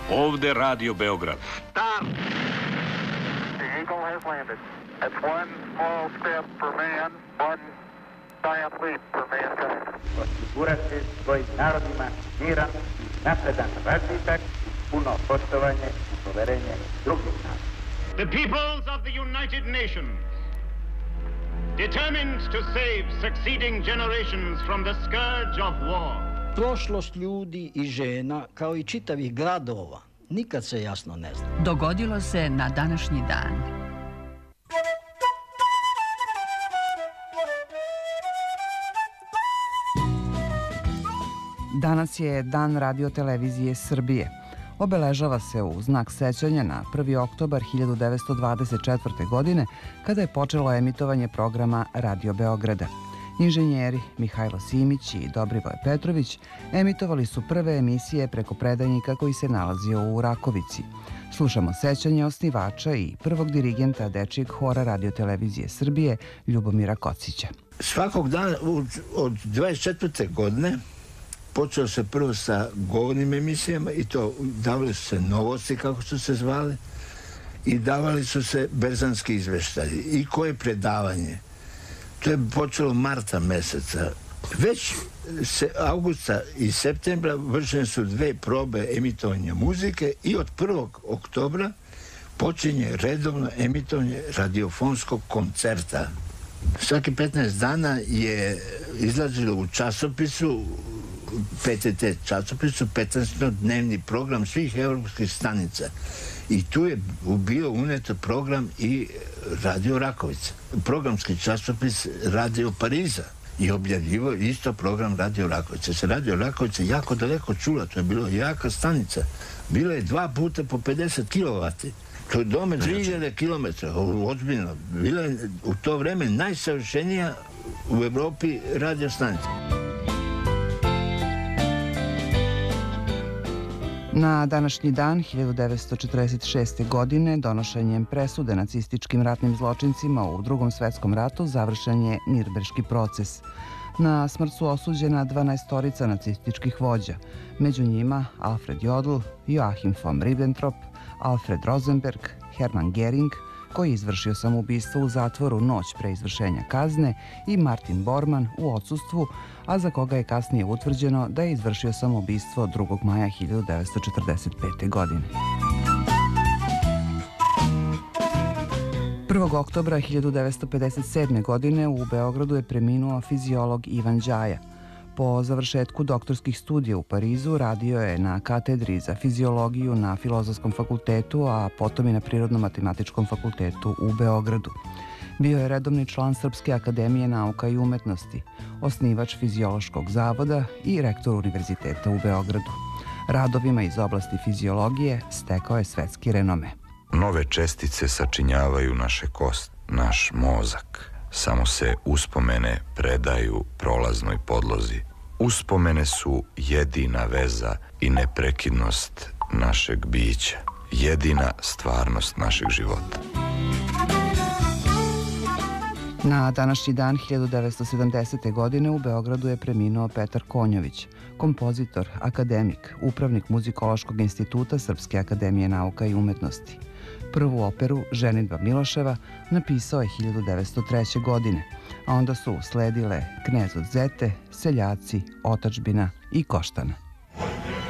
Ovde Radio Beograd. Stop! The Eagle has landed. That's one small step for man, one giant leap for mankind. Osigurati svojim narodima miran, napredan razvitak, puno poštovanje i poverenje drugih naroda. The peoples of the United Nations, determined to save succeeding generations from the scourge of war. Prošlost ljudi i žena, kao i čitavih gradova, nikad se jasno ne zna. Dogodilo se na današnji dan. Danas je Dan radio-televizije Srbije. Obeležava se u znak sećanja na 1. oktobar 1924. godine, kada je počelo emitovanje programa Radio Beograda. Inženjeri Mihajlo Simić i Dobrivoje Petrović emitovali su prve emisije preko predajnika koji se nalazio u Rakovici. Slušamo sećanje osnivača i prvog dirigenta dečijeg hora radio-televizije Srbije, Ljubomira Kocića. Svakog dana od 24. godine počeo se prvo sa govornim emisijama i to davali su se novosti, kako su se zvali, i davali su se berzanski izveštaji i koje predavanje. To je počelo marta meseca. Već avgusta i septembra vršene su 2 probe emitovanja muzike i od 1. oktobra počinje redovno emitovanje radiofonskog koncerta. Svaki 15 dana je izlazilo u časopisu, PTT časopisu, 15-dnevni program svih evropskih stanica. I tu je bio uneto program i Radio Rakovica. Programski časopis Radio Pariza i objavljivo isto program Radio Rakovica. Se Radio Rakovica jako daleko čula, to je bilo jaka stanica. Bilo je 2 puta po 50 kW. To je dome 3000 km, ozbiljno. Bila je u to vreme najsavršenija u Evropi radio stanica. Na današnji dan 1946. godine donošenjem presude nacističkim ratnim zločincima u Drugom svetskom ratu završen je Nirnberški proces. Na smrt su osuđena 12 nacističkih vođa, među njima Alfred Jodl, Joachim von Ribbentrop, Alfred Rosenberg, Hermann Göring, koji je izvršio samoubistvo u zatvoru noć pre izvršenja kazne, i Martin Bormann u odsustvu, a za koga je kasnije utvrđeno da je izvršio samoubistvo 2. maja 1945. godine. 1. oktobra 1957. godine u Beogradu je preminuo fiziolog Ivan Đaja. Po završetku doktorskih studija u Parizu radio je na katedri za fiziologiju na Filozofskom fakultetu, a potom i na Prirodno-matematičkom fakultetu u Beogradu. Bio je redovni član Srpske akademije nauka i umetnosti, osnivač Fiziološkog zavoda i rektor Univerziteta u Beogradu. Radovima iz oblasti fiziologije stekao je svetski renome. Nove čestice sačinjavaju naše kosti, naš mozak. Samo se uspomene predaju prolaznoj podlozi. Uspomene su jedina veza i neprekidnost našeg bića, jedina stvarnost našeg života. Na današnji dan 1970. godine u Beogradu je preminuo Petar Konjović, kompozitor, akademik, upravnik Muzikološkog instituta Srpske akademije nauka i umetnosti. Prvu operu Ženidba Miloševa napisao je 1903. godine, a onda su sledile Knez od Zete, Seljaci, Otadžbina i Koštana.